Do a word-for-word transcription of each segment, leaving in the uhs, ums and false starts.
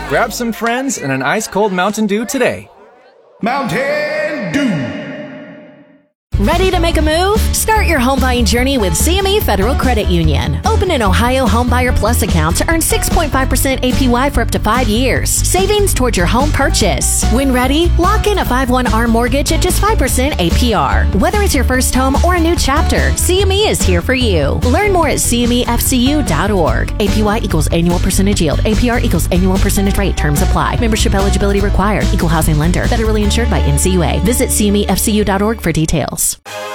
Grab some friends and an ice-cold Mountain Dew today. Mountain Dew. Ready to make a move? Start your home buying journey with C M E Federal Credit Union. Open an Ohio Homebuyer Plus account to earn six point five percent A P Y for up to five years. Savings towards your home purchase. When ready, lock in a five one A R M mortgage at just five percent A P R. Whether it's your first home or a new chapter, C M E is here for you. Learn more at C M E F C U dot org. A P Y equals annual percentage yield. A P R equals annual percentage rate. Terms apply. Membership eligibility required. Equal housing lender. Federally insured by N C U A. Visit C M E F C U dot org for details.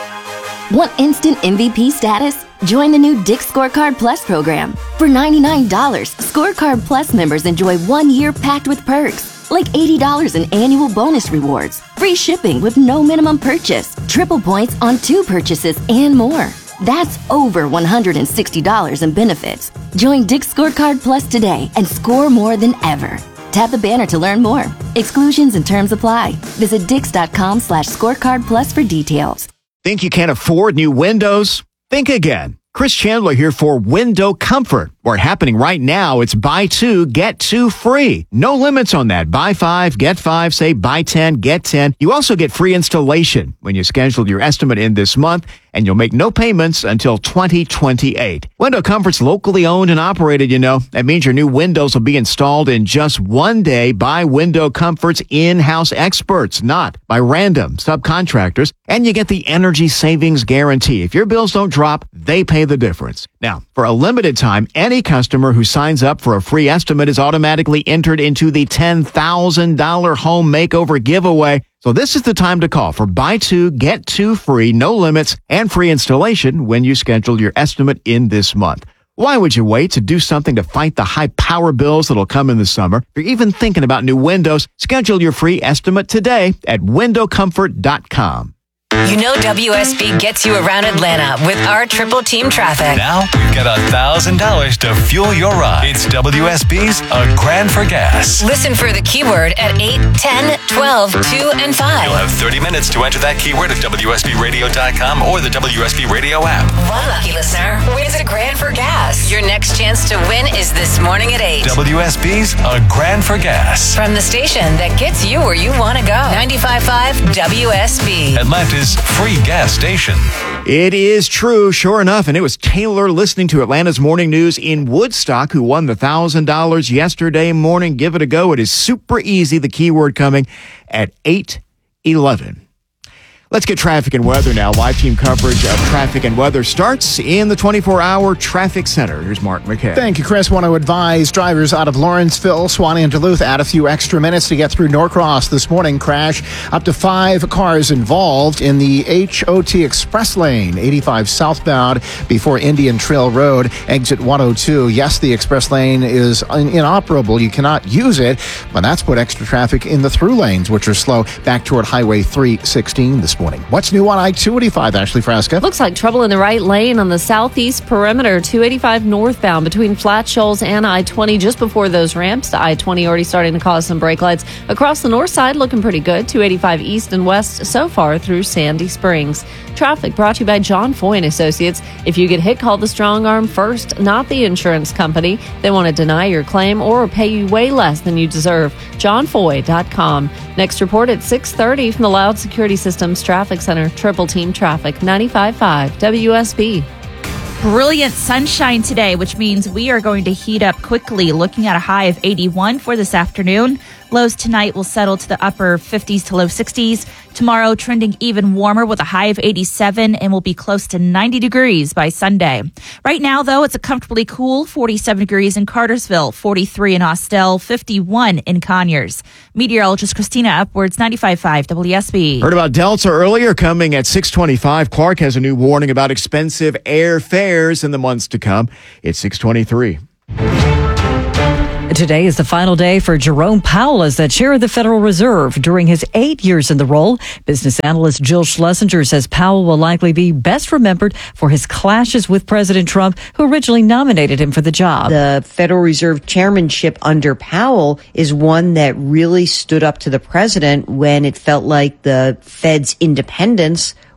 Want instant M V P status? Join the new Dick's Scorecard Plus program. For ninety-nine dollars, Scorecard Plus members enjoy one year packed with perks, like eighty dollars in annual bonus rewards, free shipping with no minimum purchase, triple points on two purchases, and more. That's over one hundred sixty dollars in benefits. Join Dick's Scorecard Plus today and score more than ever. Tap the banner to learn more. Exclusions and terms apply. Visit dix.com slash scorecard plus for details. Think you can't afford new windows? Think again. Chris Chandler here for Window Comfort. Where happening right now, it's buy two, get two free. No limits on that. Buy five, get five, say buy ten, get ten. You also get free installation when you schedule your estimate in this month, and you'll make no payments until twenty twenty-eight. Window Comfort's locally owned and operated, you know. That means your new windows will be installed in just one day by Window Comfort's in-house experts, not by random subcontractors. And you get the energy savings guarantee. If your bills don't drop, they pay the difference. Now, for a limited time, any customer who signs up for a free estimate is automatically entered into the ten thousand dollars home makeover giveaway. So this is the time to call for buy two, get two free, no limits, and free installation when you schedule your estimate in this month. Why would you wait to do something to fight the high power bills that'll come in the summer? If you're even thinking about new windows, schedule your free estimate today at window comfort dot com. You know W S B gets you around Atlanta with our triple team traffic. Now we've got one thousand dollars to fuel your ride. It's W S B's A Grand for Gas. Listen for the keyword at eight, ten, twelve, two, and five. You'll have thirty minutes to enter that keyword at W S B radio dot com or the W S B Radio app. One lucky listener wins a grand for gas. Your next chance to win is this morning at eight. W S B's A Grand for Gas. From the station that gets you where you want to go. ninety-five point five W S B. Atlanta's free gas station. It is true, sure enough, and it was Taylor listening to Atlanta's Morning News in Woodstock who won the one thousand dollars yesterday morning. Give it a go. It is super easy. The keyword coming at eight eleven. Let's get traffic and weather now. Live team coverage of traffic and weather starts in the twenty-four hour traffic center. Here's Mark McKay. Thank you, Chris. Want to advise drivers out of Lawrenceville, Suwanee, and Duluth add a few extra minutes to get through Norcross this morning. Crash up to five cars involved in the H O T Express Lane, eighty-five southbound before Indian Trail Road, exit one oh two. Yes, the express lane is inoperable. You cannot use it, but that's put extra traffic in the through lanes, which are slow back toward Highway three sixteen this morning. What's new on I two eighty-five, Ashley Frasca? Looks like trouble in the right lane on the southeast perimeter, two eighty-five northbound between Flat Shoals and I twenty, just before those ramps to I twenty, already starting to cause some brake lights. Across the north side, looking pretty good, two eighty-five east and west so far through Sandy Springs. Traffic brought to you by John Foy and Associates. If you get hit, call the strong arm first, not the insurance company. They want to deny your claim or pay you way less than you deserve. john foy dot com. Next report at six thirty from the Loud Security Systems Traffic Center. Triple Team Traffic, ninety-five point five W S B. Brilliant sunshine today, which means we are going to heat up quickly, looking at a high of eighty-one for this afternoon. Lows tonight will settle to the upper fifties to low sixties. Tomorrow trending even warmer with a high of eighty-seven and will be close to ninety degrees by Sunday. Right now, though, it's a comfortably cool forty-seven degrees in Cartersville, forty-three in Austell, fifty-one in Conyers. Meteorologist Christina Upwards, ninety-five point five W S B. Heard about Delta earlier, coming at six twenty-five. Clark has a new warning about expensive airfares in the months to come. It's six twenty-three. Today is the final day for Jerome Powell as the chair of the Federal Reserve. During his eight years in the role, business analyst Jill Schlesinger says Powell will likely be best remembered for his clashes with President Trump, who originally nominated him for the job. The Federal Reserve chairmanship under Powell is one that really stood up to the president when it felt like the Fed's independence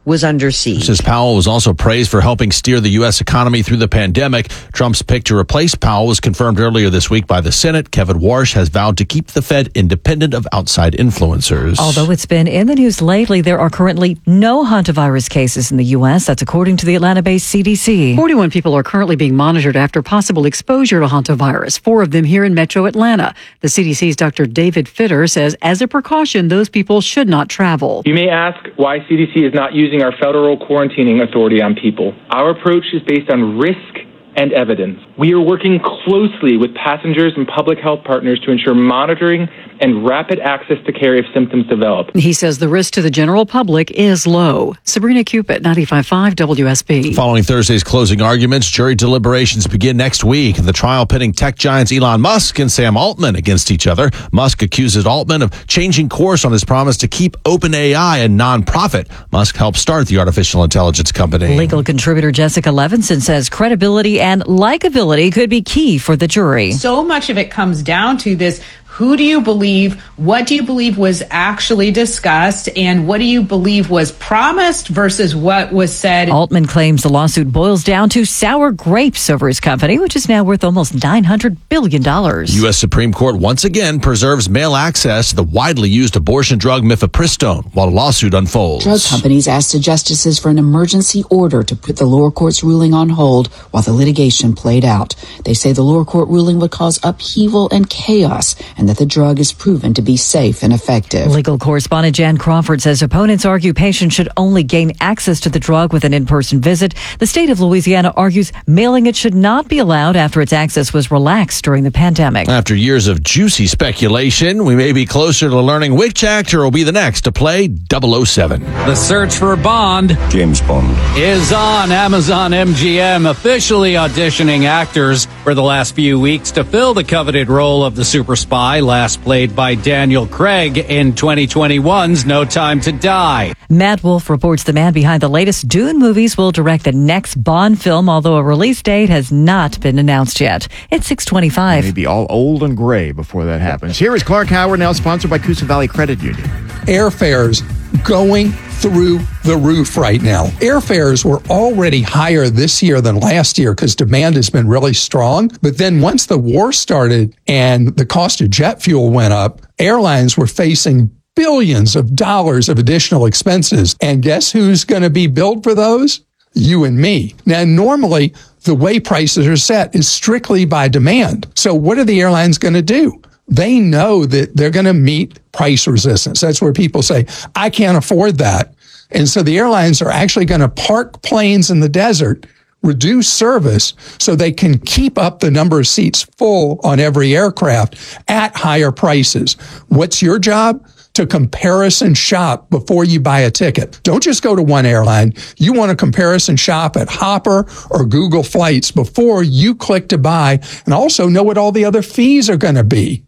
was under siege. Says Powell was also praised for helping steer the U S economy through the pandemic. Trump's pick to replace Powell was confirmed earlier this week by the Senate. Kevin Warsh has vowed to keep the Fed independent of outside influencers. Although it's been in the news lately, there are currently no hantavirus cases in the U S. That's according to the Atlanta-based C D C. forty-one people are currently being monitored after possible exposure to hantavirus, four of them here in metro Atlanta. The C D C's Doctor David Fitter says as a precaution, those people should not travel. You may ask why C D C is not using our federal quarantining authority on people. Our approach is based on risk and evidence. We are working closely with passengers and public health partners to ensure monitoring and rapid access to care if symptoms develop. He says the risk to the general public is low. Sabrina Cupid, ninety-five point five W S B. Following Thursday's closing arguments, jury deliberations begin next week. The trial pitting tech giants Elon Musk and Sam Altman against each other. Musk accuses Altman of changing course on his promise to keep OpenAI a nonprofit. Musk helped start the artificial intelligence company. Legal contributor Jessica Levinson says credibility and likability could be key for the jury. So much of it comes down to this. Who do you believe? What do you believe was actually discussed? And what do you believe was promised versus what was said? Altman claims the lawsuit boils down to sour grapes over his company, which is now worth almost nine hundred billion dollars. U S Supreme Court once again preserves mail access to the widely used abortion drug mifepristone while a lawsuit unfolds. Drug companies asked the justices for an emergency order to put the lower court's ruling on hold while the litigation played out. They say the lower court ruling would cause upheaval and chaos, and that the drug is proven to be safe and effective. Legal correspondent Jan Crawford says opponents argue patients should only gain access to the drug with an in-person visit. The state of Louisiana argues mailing it should not be allowed after its access was relaxed during the pandemic. After years of juicy speculation, we may be closer to learning which actor will be the next to play double oh seven. The search for Bond, James Bond, is on. Amazon M G M officially auditioning actors for the last few weeks to fill the coveted role of the super spy, last played by Daniel Craig in twenty twenty-one's No Time to Die. Matt Wolf reports the man behind the latest Dune movies will direct the next Bond film, although a release date has not been announced yet. It's six twenty-five. Maybe all old and gray before that happens. Here is Clark Howard, now sponsored by Coosa Valley Credit Union. Airfares going through the roof right now. Airfares were already higher this year than last year because demand has been really strong. But then once the war started and the cost of jet fuel went up, airlines were facing billions of dollars of additional expenses. And guess who's going to be billed for those? You and me. Now, normally, the way prices are set is strictly by demand. So what are the airlines going to do? They know that they're going to meet price resistance. That's where people say, I can't afford that. And so the airlines are actually going to park planes in the desert, reduce service so they can keep up the number of seats full on every aircraft at higher prices. What's your job? To comparison shop before you buy a ticket. Don't just go to one airline. You want to comparison shop at Hopper or Google Flights before you click to buy, and also know what all the other fees are going to be.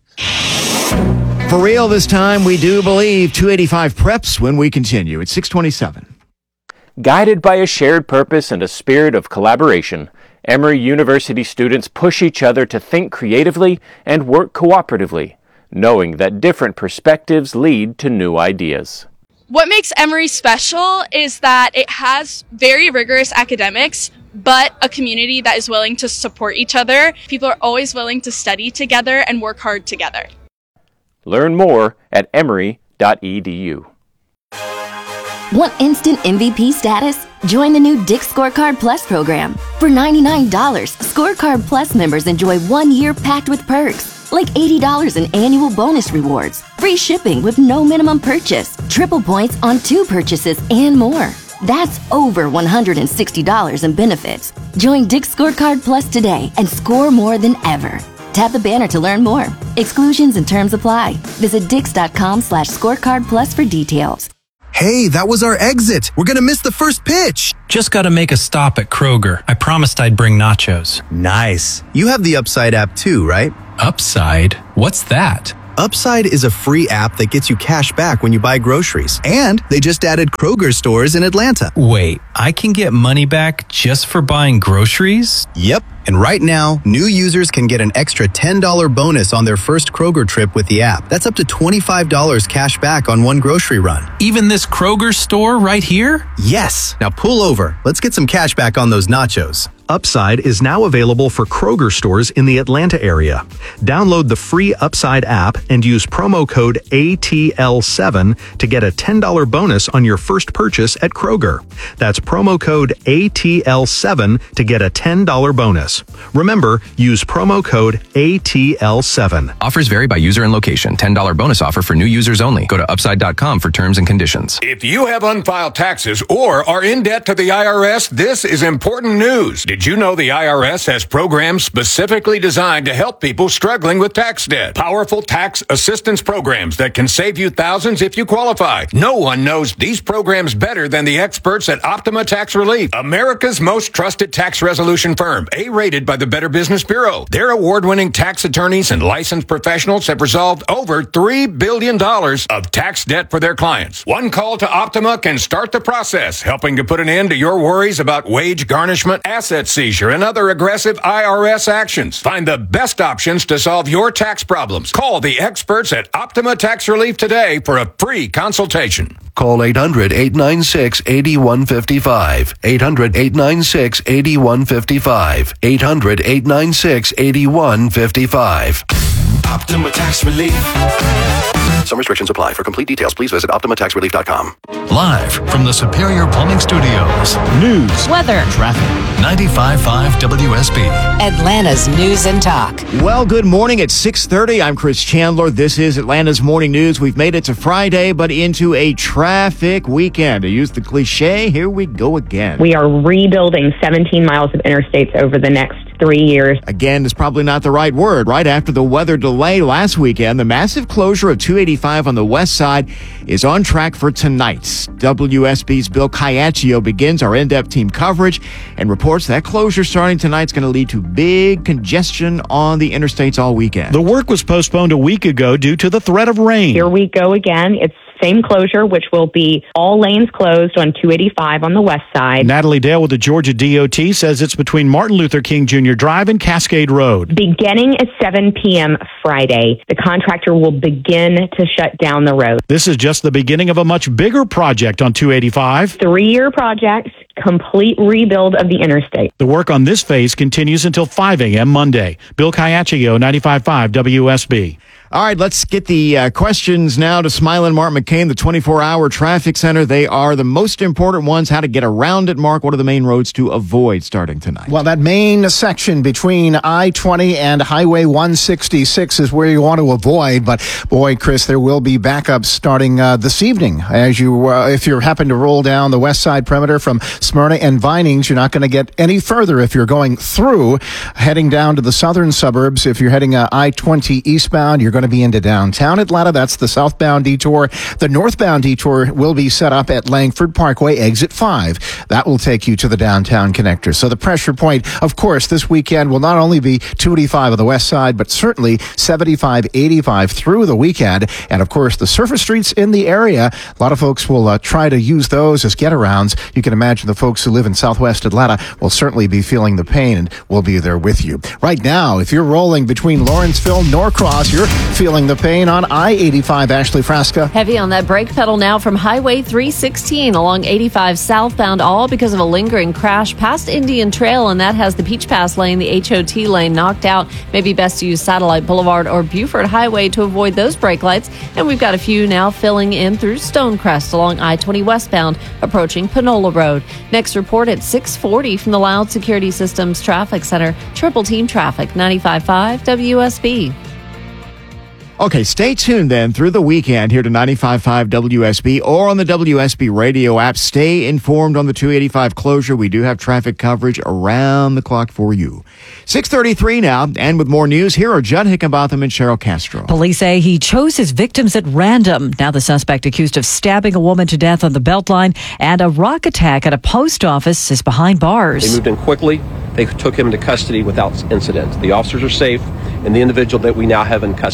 For real this time, we do believe two eighty-five preps when we continue. It's six twenty-seven. Guided by a shared purpose and a spirit of collaboration, Emory University students push each other to think creatively and work cooperatively, knowing that different perspectives lead to new ideas. What makes Emory special is that it has very rigorous academics, but a community that is willing to support each other. People are always willing to study together and work hard together. Learn more at emory dot e d u. Want instant M V P status? Join the new Dick's Scorecard Plus program. For ninety-nine dollars, Scorecard Plus members enjoy one year packed with perks, like eighty dollars in annual bonus rewards, free shipping with no minimum purchase, triple points on two purchases, and more. That's over one hundred sixty dollars in benefits. Join Dick's Scorecard Plus today and score more than ever. Tap the banner to learn more. Exclusions and terms apply. Visit dix.com slash scorecard plus for details. Hey, that was our exit. We're going to miss the first pitch. Just got to make a stop at Kroger. I promised I'd bring nachos. Nice. You have the Upside app too, right? Upside? What's that? Upside is a free app that gets you cash back when you buy groceries. And they just added Kroger stores in Atlanta. Wait, I can get money back just for buying groceries? Yep. And right now, new users can get an extra ten dollars bonus on their first Kroger trip with the app. That's up to twenty-five dollars cash back on one grocery run. Even this Kroger store right here? Yes. Now pull over. Let's get some cash back on those nachos. Upside is now available for Kroger stores in the Atlanta area. Download the free Upside app and use promo code A T L seven to get a ten dollars bonus on your first purchase at Kroger. That's promo code A T L seven to get a ten dollars bonus. Remember, use promo code A T L seven. Offers vary by user and location. ten dollars bonus offer for new users only. Go to upside dot com for terms and conditions. If you have unfiled taxes or are in debt to the I R S, this is important news. Did you know the I R S has programs specifically designed to help people struggling with tax debt? Powerful tax assistance programs that can save you thousands if you qualify. No one knows these programs better than the experts at Optima Tax Relief, America's most trusted tax resolution firm, A-rated by the Better Business Bureau. Their award-winning tax attorneys and licensed professionals have resolved over three billion dollars of tax debt for their clients. One call to Optima can start the process, helping to put an end to your worries about wage garnishment, asset seizure, and other aggressive I R S actions. Find the best options to solve your tax problems. Call the experts at Optima Tax Relief today for a free consultation. Call eight hundred, eight nine six, eight one five five. eight hundred, eight nine six, eight one five five. eight hundred, eight nine six, eight one five five. Optima Tax Relief. Some restrictions apply. For complete details, please visit optima tax relief dot com. Live from the Superior Plumbing Studios. News. Weather. Traffic. ninety-five point five W S B. Atlanta's News and Talk. Well, good morning at six thirty. I'm Chris Chandler. This is Atlanta's Morning News. We've made it to Friday, but into a traffic weekend. To use the cliche, here we go again. We are rebuilding seventeen miles of interstates over the next three years. Again, is probably not the right word. Right after the weather delay last weekend, the massive closure of two eighty-five on the west side is on track for tonight. W S B's Bill Caiaccio begins our in-depth team coverage and reports that closure starting tonight is going to lead to big congestion on the interstates all weekend. The work was postponed a week ago due to the threat of rain. Here we go again. It's same closure, which will be all lanes closed on two eighty-five on the west side. Natalie Dale with the Georgia D O T says it's between Martin Luther King Junior Drive and Cascade Road. Beginning at seven p.m. Friday, the contractor will begin to shut down the road. This is just the beginning of a much bigger project on two eighty-five. Three-year project, complete rebuild of the interstate. The work on this phase continues until five a.m. Monday. Bill Caiaccio, ninety-five point five W S B. All right, let's get the uh, questions now to Smiley and Mark McCain, the twenty-four hour traffic center. They are the most important ones. How to get around it, Mark. What are the main roads to avoid starting tonight? Well, that main section between I twenty and Highway one sixty-six is where you want to avoid. But boy, Chris, there will be backups starting uh, this evening. As you, uh, if you happen to roll down the west side perimeter from Smyrna and Vinings, you're not going to get any further if you're going through, heading down to the southern suburbs. If you're heading uh, I twenty eastbound, you're going to be into downtown Atlanta. That's the southbound detour. The northbound detour will be set up at Langford Parkway, exit five. That will take you to the downtown connector. So the pressure point, of course, this weekend will not only be two eighty-five on the west side, but certainly seventy-five, eighty-five through the weekend. And of course, the surface streets in the area, a lot of folks will uh, try to use those as get-arounds. You can imagine the folks who live in southwest Atlanta will certainly be feeling the pain, and we'll be there with you. Right now, if you're rolling between Lawrenceville, Norcross, you're feeling the pain on I eighty-five. Ashley Frasca. Heavy on that brake pedal now from Highway three sixteen along eighty-five southbound, all because of a lingering crash past Indian Trail, and that has the Peach Pass lane, the H O T lane knocked out. Maybe best to use Satellite Boulevard or Buford Highway to avoid those brake lights. And we've got a few now filling in through Stonecrest along I twenty westbound, approaching Panola Road. Next report at six forty from the Loud Security Systems Traffic Center. Triple Team Traffic, ninety-five point five W S B. Okay, stay tuned then through the weekend here to ninety-five point five W S B or on the W S B radio app. Stay informed on the two eighty-five closure. We do have traffic coverage around the clock for you. six thirty-three now, and with more news, here are Judd Hickenbotham and Cheryl Castro. Police say he chose his victims at random. Now the suspect accused of stabbing a woman to death on the Beltline and a rock attack at a post office is behind bars. They moved in quickly. They took him to custody without incident. The officers are safe, and the individual that we now have in custody is safe.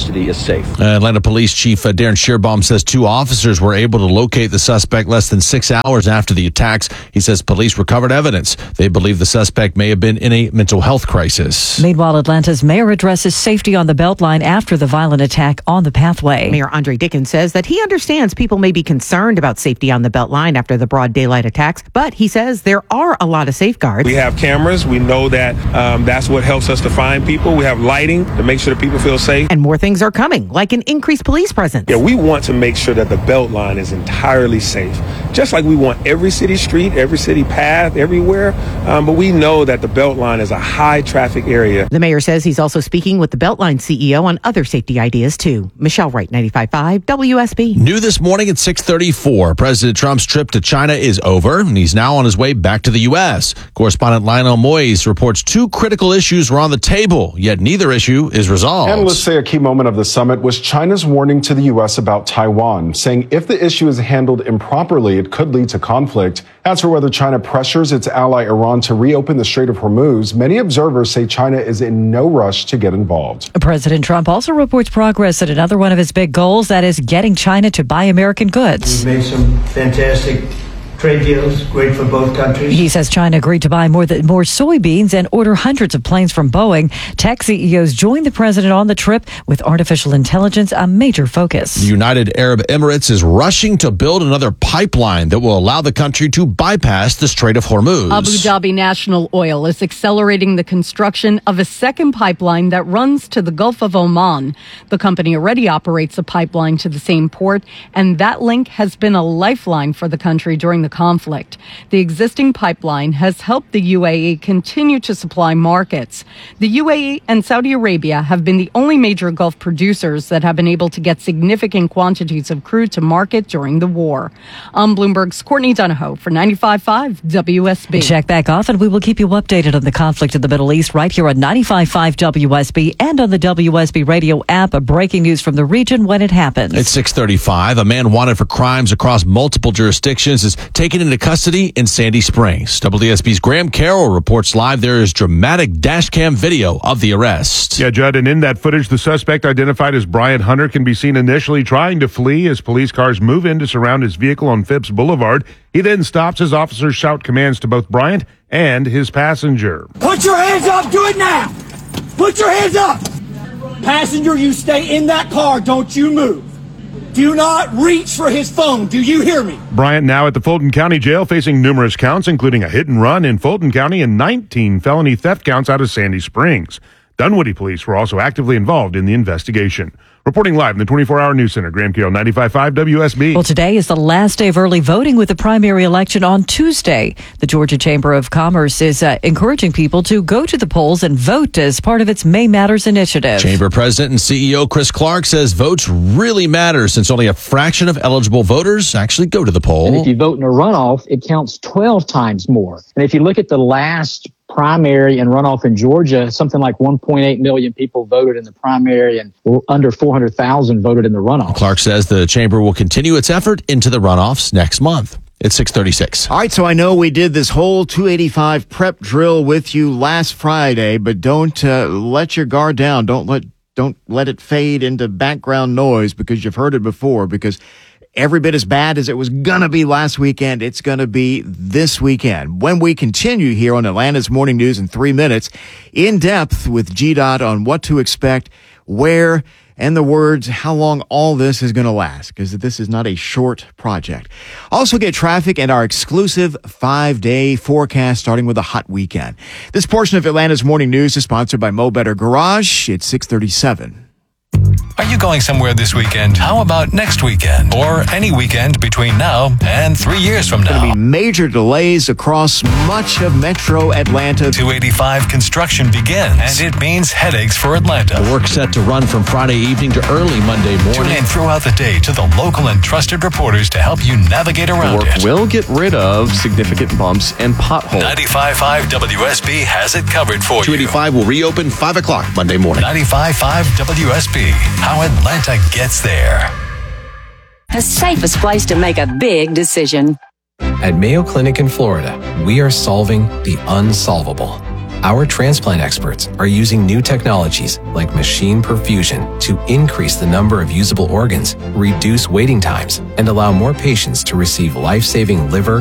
safe. Uh, Atlanta Police Chief uh, Darren Shearbaum says two officers were able to locate the suspect less than six hours after the attacks. He says police recovered evidence. They believe the suspect may have been in a mental health crisis. Meanwhile, Atlanta's mayor addresses safety on the Beltline after the violent attack on the pathway. Mayor Andre Dickens says that he understands people may be concerned about safety on the Beltline after the broad daylight attacks, but he says there are a lot of safeguards. We have cameras. We know that um, that's what helps us to find people. We have lighting to make sure that people feel safe. And more things are coming, like an increased police presence. Yeah, we want to make sure that the Beltline is entirely safe, just like we want every city street, every city path, everywhere. Um, but we know that the Beltline is a high traffic area. The mayor says he's also speaking with the Beltline C E O on other safety ideas, too. Michelle Wright, ninety-five point five W S B. New this morning at six thirty-four. President Trump's trip to China is over, and he's now on his way back to the U S. Correspondent Lionel Moyes reports two critical issues were on the table, yet neither issue is resolved. Analysts say a key moment of the summit was China's warning to the U S about Taiwan, saying if the issue is handled improperly, it could lead to conflict. As for whether China pressures its ally Iran to reopen the Strait of Hormuz, many observers say China is in no rush to get involved. President Trump also reports progress at another one of his big goals, that is getting China to buy American goods. We've made some fantastic trade deals, great for both countries. He says China agreed to buy more than more soybeans and order hundreds of planes from Boeing. Tech C E Os joined the president on the trip, with artificial intelligence a major focus. The United Arab Emirates is rushing to build another pipeline that will allow the country to bypass the Strait of Hormuz. Abu Dhabi National Oil is accelerating the construction of a second pipeline that runs to the Gulf of Oman. The company already operates a pipeline to the same port, and that link has been a lifeline for the country during the conflict. The existing pipeline has helped the U A E continue to supply markets. The U A E and Saudi Arabia have been the only major Gulf producers that have been able to get significant quantities of crude to market during the war. I'm Bloomberg's Courtney Donahoe for ninety-five point five W S B. Check back often. We will keep you updated on the conflict in the Middle East right here on ninety-five point five W S B and on the W S B radio app. Breaking news from the region when it happens. It's six thirty-five. A man wanted for crimes across multiple jurisdictions is taken into custody in Sandy Springs. W S B's Graham Carroll reports live there is dramatic dash cam video of the arrest. Yeah, Judd, and in that footage, the suspect identified as Brian Hunter can be seen initially trying to flee as police cars move in to surround his vehicle on Phipps Boulevard. He then stops as officers shout commands to both Bryant and his passenger. Put your hands up! Do it now! Put your hands up! Passenger, you stay in that car. Don't you move. Do not reach for his phone. Do you hear me? Bryant now at the Fulton County Jail facing numerous counts, including a hit and run in Fulton County and nineteen felony theft counts out of Sandy Springs. Dunwoody police were also actively involved in the investigation. Reporting live in the twenty-four hour News Center, Graham Carroll, ninety-five point five W S B. Well, today is the last day of early voting with the primary election on Tuesday. The Georgia Chamber of Commerce is uh, encouraging people to go to the polls and vote as part of its May Matters initiative. Chamber President and C E O Chris Clark says votes really matter since only a fraction of eligible voters actually go to the poll. And if you vote in a runoff, it counts twelve times more. And if you look at the last primary and runoff in Georgia, something like one point eight million people voted in the primary and under four hundred thousand voted in the runoff. Clark says the chamber will continue its effort into the runoffs next month. It's six thirty-six. All right, so I know we did this whole two eighty-five prep drill with you last Friday, but don't uh, let your guard down. Don't let don't let it fade into background noise because you've heard it before, because every bit as bad as it was going to be last weekend, it's going to be this weekend. When we continue here on Atlanta's Morning News in three minutes, in depth with G D O T on what to expect, where, and the words, how long all this is going to last, because this is not a short project. Also get traffic and our exclusive five-day forecast starting with a hot weekend. This portion of Atlanta's Morning News is sponsored by Mo Better Garage. It's six thirty-seven. Are you going somewhere this weekend? How about next weekend? Or any weekend between now and three years from now? Going to be major delays across much of metro Atlanta. two eighty-five construction begins, and it means headaches for Atlanta. The work set to run from Friday evening to early Monday morning. Tune in throughout the day to the local and trusted reporters to help you navigate around the work it. will get rid of significant bumps and potholes. ninety-five point five W S B has it covered for you. two eighty-five will reopen five o'clock Monday morning. ninety-five point five W S B. How Atlanta gets there. The safest place to make a big decision. At Mayo Clinic in Florida, we are solving the unsolvable. Our transplant experts are using new technologies like machine perfusion to increase the number of usable organs, reduce waiting times, and allow more patients to receive life-saving liver,